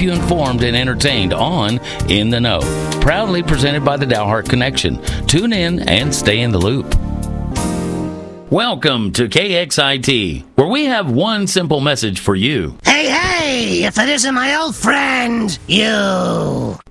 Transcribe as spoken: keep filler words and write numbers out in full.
keep you informed and entertained on In the Know. Proudly presented by the Dalhart Connection. Tune in and stay in the loop. Welcome to K X I T, where we have one simple message for you. Hey, hey, if it isn't my old friend, you.